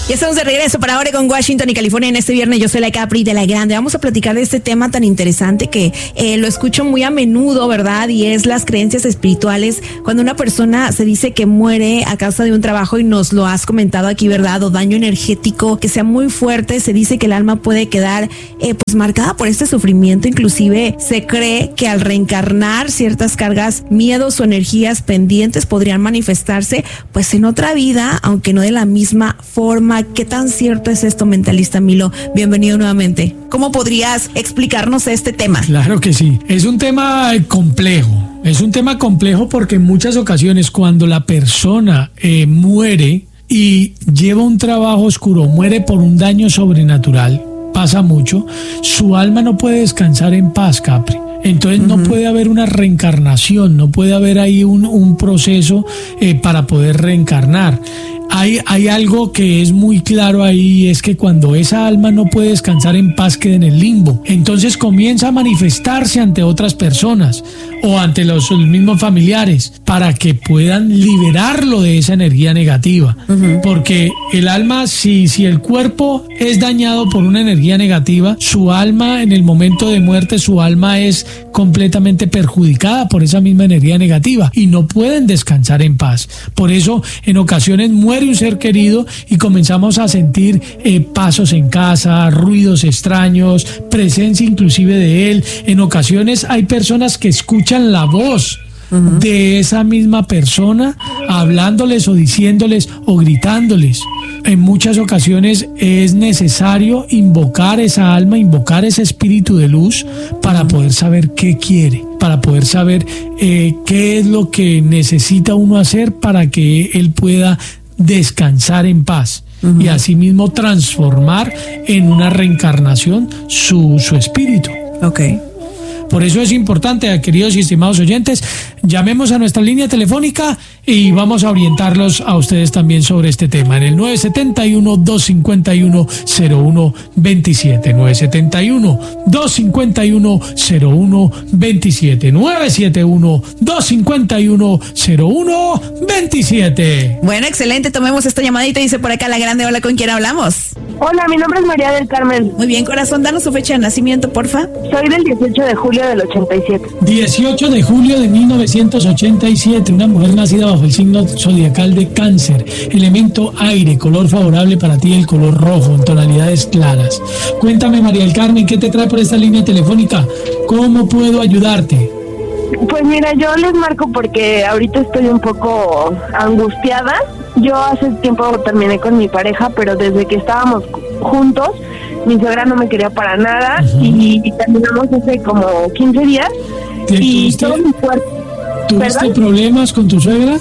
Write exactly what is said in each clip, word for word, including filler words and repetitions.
Ya estamos de regreso para Oregon, Washington y California en este viernes. Yo soy la Capri de la Grande. Vamos a platicar de este tema tan interesante que eh, lo escucho muy a menudo, ¿verdad? Y es las creencias espirituales. Cuando una persona se dice que muere a causa de un trabajo, y nos lo has comentado aquí, ¿verdad? O daño energético que sea muy fuerte, se dice que el alma puede quedar eh, pues marcada por este sufrimiento. Inclusive se cree que al reencarnar ciertas cargas, miedos o energías pendientes podrían manifestarse pues en otra vida, aunque no de la misma forma. ¿Qué tan cierto es esto, mentalista Milo? Bienvenido nuevamente. ¿Cómo podrías explicarnos este tema? Claro que sí. Es un tema complejo. Es un tema complejo porque en muchas ocasiones cuando la persona eh, muere y lleva un trabajo oscuro, muere por un daño sobrenatural, pasa mucho, su alma no puede descansar en paz, Capri. Entonces uh-huh. no puede haber una reencarnación, no puede haber ahí un, un proceso eh, para poder reencarnar. Hay, hay algo que es muy claro ahí, es que cuando esa alma no puede descansar en paz, queda en el limbo. Entonces comienza a manifestarse ante otras personas o ante los, los mismos familiares para que puedan liberarlo de esa energía negativa. Uh-huh. Porque el alma, si, si el cuerpo es dañado por una energía negativa, su alma en el momento de muerte, su alma es completamente perjudicada por esa misma energía negativa y no pueden descansar en paz. Por eso en ocasiones muere un ser querido y comenzamos a sentir eh, pasos en casa, ruidos extraños, presencia inclusive de él. En ocasiones hay personas que escuchan la voz uh-huh. de esa misma persona hablándoles o diciéndoles o gritándoles. En muchas ocasiones es necesario invocar esa alma, invocar ese espíritu de luz para poder saber qué quiere, para poder saber eh, qué es lo que necesita uno hacer para que él pueda descansar en paz uh-huh. y asimismo transformar en una reencarnación su, su espíritu. Okay. Por eso es importante, queridos y estimados oyentes, llamemos a nuestra línea telefónica y vamos a orientarlos a ustedes también sobre este tema en el nueve siete uno, dos cinco uno, cero uno dos siete, nueve siete uno, dos cinco uno, cero uno dos siete, nueve siete uno, dos cinco uno, cero uno dos siete. Bueno, excelente, tomemos esta llamadita. Dice por acá la Grande, hola, ¿con quién hablamos? Hola, mi nombre es María del Carmen. Muy bien, corazón, danos su fecha de nacimiento, porfa. Soy del dieciocho de julio del ochenta y siete. dieciocho de julio de mil novecientos ochenta y siete, una mujer nacida bajo el signo zodiacal de Cáncer, elemento aire, color favorable para ti el color rojo, en tonalidades claras. Cuéntame, María del Carmen, ¿qué te trae por esta línea telefónica? ¿Cómo puedo ayudarte? Pues mira, yo les marco porque ahorita estoy un poco angustiada. Yo hace tiempo terminé con mi pareja, pero desde que estábamos juntos, mi suegra no me quería para nada uh-huh. y, y terminamos hace como quince días. Y todo mi cuerpo. ¿Tuviste ¿Perdón? problemas con tu suegra?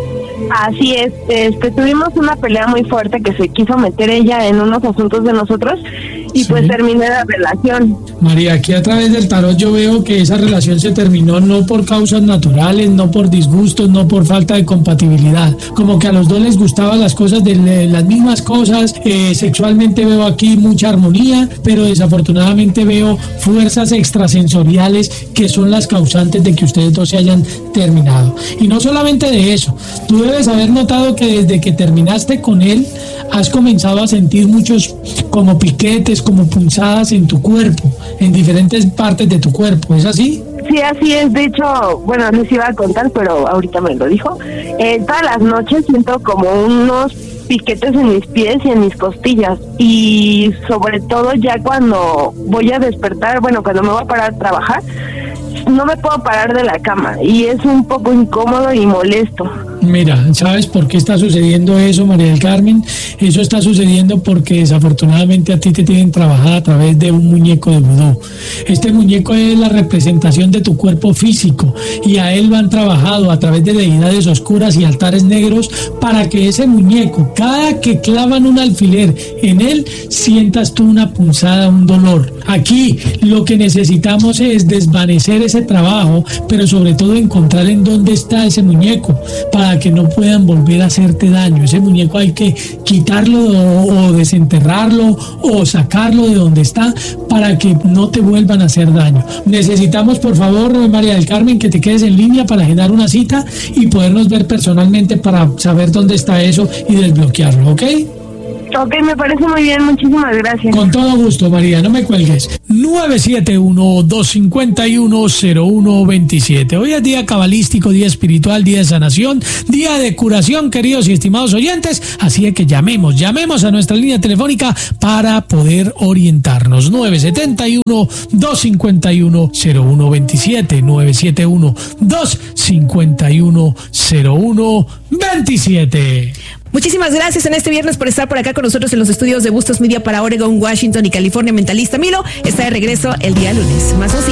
Así es, este, tuvimos una pelea muy fuerte que se quiso meter ella en unos asuntos de nosotros y sí. pues terminé la relación. María, aquí a través del tarot yo veo que esa relación se terminó no por causas naturales, no por disgustos, no por falta de compatibilidad. Como que a los dos les gustaban las cosas de le, las mismas cosas, eh, sexualmente veo aquí mucha armonía, pero desafortunadamente veo fuerzas extrasensoriales que son las causantes de que ustedes dos se hayan terminado. Y no solamente de eso, tú debes haber notado que desde que terminaste con él has comenzado a sentir muchos como piquetes, como punzadas en tu cuerpo, en diferentes partes de tu cuerpo, ¿es así? Sí, así es. De hecho, bueno, les iba a contar, pero ahorita me lo dijo. Eh, todas las noches siento como unos piquetes en mis pies y en mis costillas, y sobre todo ya cuando voy a despertar, bueno, cuando me voy a parar a trabajar, no me puedo parar de la cama y es un poco incómodo y molesto. Mira, ¿sabes por qué está sucediendo eso, María del Carmen? Eso está sucediendo porque desafortunadamente a ti te tienen trabajada a través de un muñeco de vudú. Este muñeco es la representación de tu cuerpo físico y a él lo han trabajado a través de deidades oscuras y altares negros para que ese muñeco, cada que clavan un alfiler en él, sientas tú una punzada, un dolor. Aquí lo que necesitamos es desvanecer ese trabajo, pero sobre todo encontrar en dónde está ese muñeco para que no puedan volver a hacerte daño. Ese muñeco hay que quitarlo o, o desenterrarlo o sacarlo de donde está para que no te vuelvan a hacer daño. Necesitamos, por favor, María del Carmen, que te quedes en línea para agendar una cita y podernos ver personalmente para saber dónde está eso y desbloquearlo, ¿ok? Ok, me parece muy bien, muchísimas gracias. Con todo gusto, María, no me cuelgues. nueve siete uno, dos cinco uno, cero uno dos siete. Hoy es día cabalístico, día espiritual, día de sanación, día de curación, queridos y estimados oyentes. Así es que llamemos, llamemos a nuestra línea telefónica para poder orientarnos. nueve siete uno, dos cinco uno, cero uno dos siete. nueve siete uno, dos cinco uno, cero uno dos siete. Muchísimas gracias en este viernes por estar por acá con nosotros en los estudios de Bustos Media para Oregon, Washington y California. Mentalista Milo está de regreso el día lunes. Más música.